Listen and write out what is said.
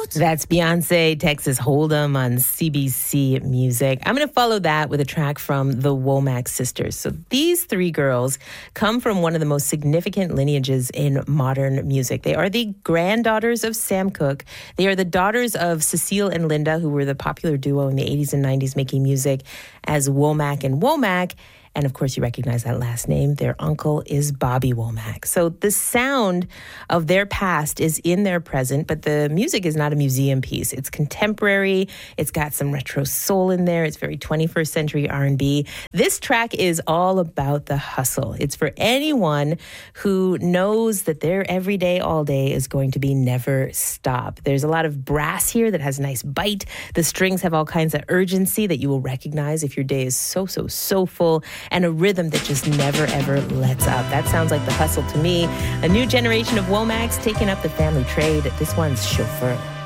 That's Beyonce, Texas Hold'em on CBC Music. I'm going to follow that with a track from the Womack sisters. So these three girls come from one of the most significant lineages in modern music. They are the granddaughters of Sam Cooke. They are the daughters of Cecile and Linda, who were the popular duo in the 80s and 90s making music as Womack and Womack. And of course, you recognize that last name. Their uncle is Bobby Womack. So the sound of their past is in their present, but the music is not a museum piece. It's contemporary. It's got some retro soul in there. It's very 21st century R&B. This track is all about the hustle. It's for anyone who knows that their everyday, all day is going to be never stop. There's a lot of brass here that has a nice bite. The strings have all kinds of urgency that you will recognize if your day is so full, and a rhythm that just never, ever lets up. That sounds like the hustle to me. A new generation of Womacks taking up the family trade. This one's Chauffeur.